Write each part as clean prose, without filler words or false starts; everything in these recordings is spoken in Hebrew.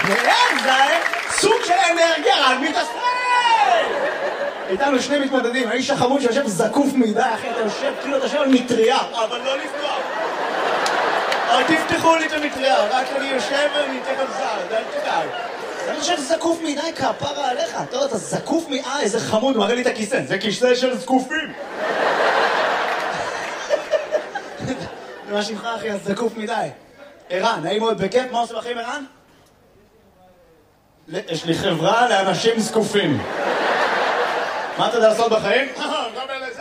ואין זה סוג של אנרגיה רק מתעסק. איתנו שני מתמודדים, האיש החמוד שיושב זקוף מדי, אחי, אתה יושב כאילו אתה יושב על מטריה, אבל לא לפתוח. אל תפתחו לי את המטריה, רק אני יושב וניתן על זר, אל תדאג. אני חושב זקוף מדי כפרה עליך, אתה יודע, אתה זקוף איזה חמוד, מראה לי את הכיסא, זה כיסא של זקופים. זה מה שמך אחי, אז זקוף מדי. ערן, נעים מאוד בכיף, מה עושה בחיים ערן? יש לי חברה לאנשים זקופים. מה אתה יודע לעשות בחיים? גם לזה.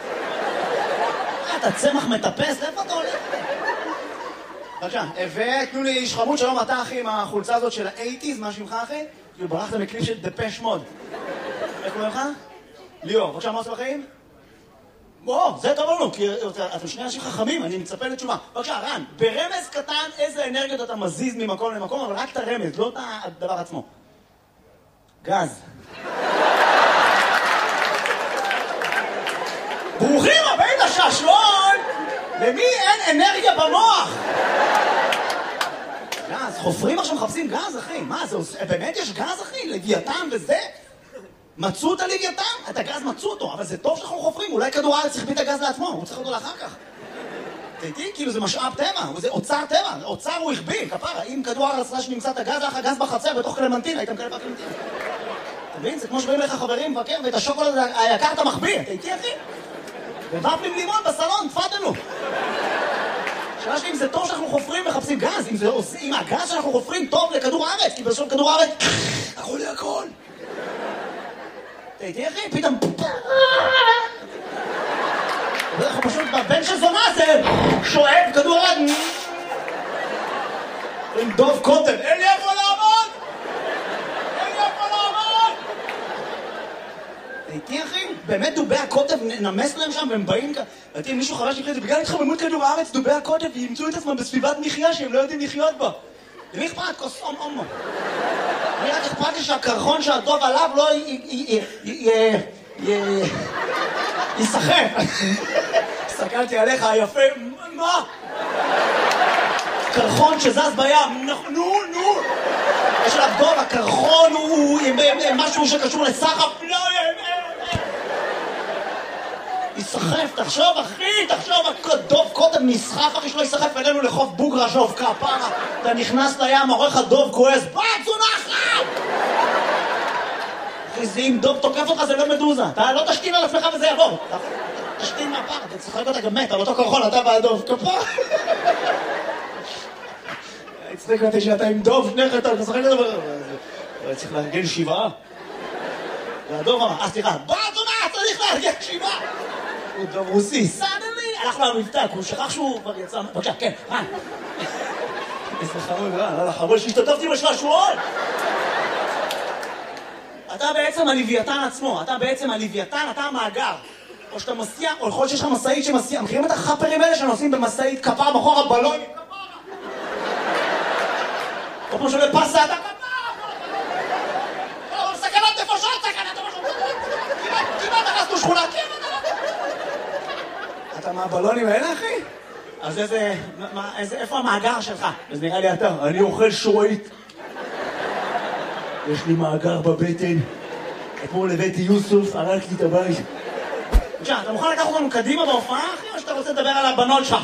אתה צמח מטפס, לאיפה אתה הולך? בבקשה, ותנו לי איש חמוד, שלום אתה אחי עם החולצה הזאת של ה-80's, מה שמך אחי? כאילו ברחת מקליפ של דפש מוד. איך קוראים לך? ליאור, בבקשה, מה עושה בחיים? זה טוב לנו, כי אתם שני אנשים חכמים, אני מצפה לתשובה. בבקשה, רן, ברמז קטן איזה אנרגיות אתה מזיז ממקום למקום, אבל רק את הרמז, לא את הדבר עצמו. גז. ברוכים הבאים לשעשועון! למי אין אנרגיה במוח? גז, חופרים עכשיו מחפשים גז, אחי. מה, זה באמת יש גז, אחי? לוויתן וזה? מצאו את הלוויתן? את הגז מצאו אותו, אבל זה טוב שאנחנו חופרים. אולי כדור הארץ צריך את הגז לעצמו, הוא צריך אותו לאחר כך. תראי, כאילו זה משאב טבע, זה אוצר טבע, אוצר הוא הכביל, כפרה. אם כדור הארץ רש נמצא את הגז, לך הגז בחצר בתוך קלמנטין, הייתם כאלה בקלמנטין. אתה מבין? זה כמו שבאים לך חברים מבקר, ואת השוקולד היקר אתה מחביא. אתה איתי, אחי? ובפלים לימון בסלון, תפדלו. שאלה שלי אם זה טוב שאנחנו חופרים מחפשים גז, אם הגז שאנחנו חופרים טוב לכדור הארץ, כי בסוף כדור הארץ, אנחנו לי הכל. תהייתי אחי, פתאום... אנחנו פשוט בבן של זונה זה שואב כדור הארץ. עם דוב קוטב, אין לי איפה לעמוד! אין לי איפה לעמוד! תהייתי אחי, באמת דובי הקוטב נמס להם שם והם באים כאן. ראיתי, מישהו חרש לי זה בגלל התחממות כדור הארץ, דובי הקוטב ימצאו את עצמם בסביבת מחיה שהם לא יודעים לחיות בה. למי אכפת? כוס אומו. אני רק אכפת לי שהקרחון שהדוב עליו לא יסחף. הסתכלתי עליך היפה, מה? קרחון שזז בים, נו. יש עליו דוב, הקרחון הוא משהו שקשור לסחף, לא יסחף, תחשוב אחי, דוב קודם נסחף אחי שלא יסחף אלינו לחוף בוגרשוב, כפרה. אתה נכנס לים, עורך הדוב כועס, זונחת! אחי, זה אם דוב תוקף אותך זה לא מדוזה, אתה לא תשתין על עצמך וזה יעבור. תשתין מהפר, אתה צחק אותה גם מת, על אותו קרחון, אתה והדוב, כפרה. הצטק אותי שאתה עם דוב, שניך אתה צחק אותה, צריך לארגן 7. והדוב אמר, סליחה, זונחת, צריך לארגן 7. הוא דוב רוסי, סדלי, הלך לו המבטא, הוא שכח שהוא כבר יצא, בבקשה, כן, רן. איזה חמוד, רן, חמוד שהשתתפתי בשעשועון. אתה בעצם הלוויתן עצמו, אתה המאגר. או שאתה מסיע, או יכול שיש לך מסעית שמסיע, מכירים את החפרים האלה שנוסעים במסעית כפר בחור הבלון? או כמו שעולה פסה, אתה סכנת נפשות, כמעט נכנסנו שכונה, אתה מהבלונים האלה, אחי? אז איפה המאגר שלך? אז נראה לי אתה, אני אוכל שורית. יש לי מאגר בבטן. אתמול הבאתי יוסוף, הרקתי את הבית. בבקשה, אתה מוכן לקחת אותנו קדימה בהופעה, אחי? או שאתה רוצה לדבר על הבנות שלך?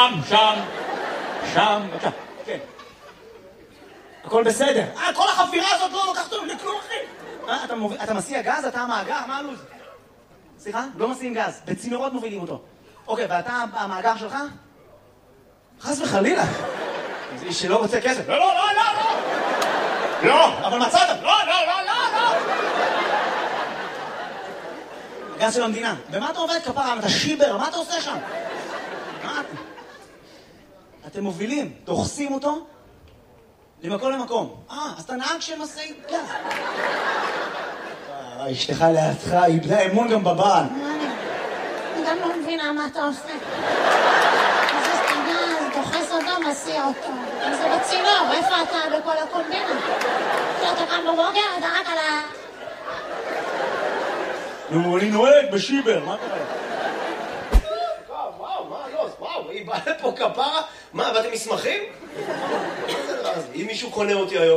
שם, בבקשה, כן. הכל בסדר. כל החפירה הזאת לא לוקחת אותנו לכלום, אחי. אתה מסיע גז, אתה המאגר, מה הלו"ז? סליחה? לא מסיעים גז, בצינורות מובילים אותו. אוקיי, ואתה המאגר שלך? חס וחלילה. זה איש שלא רוצה כסף. לא, אבל מצאת. לא. הגז של המדינה. במה אתה עובד כפרה? אתה שיבר, מה אתה עושה שם? אתם מובילים, דוחסים אותו למקום למקום. אז אתה נהג של משאית גז. אשתך לידך, איבדה אמון גם בבעל. אני גם לא מבינה מה אתה עושה. מזיז את הגז, דוחס אותו, מסיע אותו. זה בצינור, איפה אתה בכל הקומבינה? כשאתה קם בבוקר, אתה רק על ה... נו, אני נוהג בשיבר, מה קרה? וואו, היא באה לפה כפרה? מה, באתם מסמכים? אם מישהו קונה אותי היום